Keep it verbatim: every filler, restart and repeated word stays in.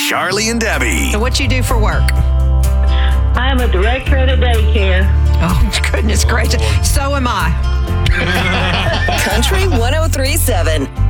Charlie and Debbie. So what you do for work? I am a director at a daycare. Oh, goodness gracious. So am I. Country one oh three point seven.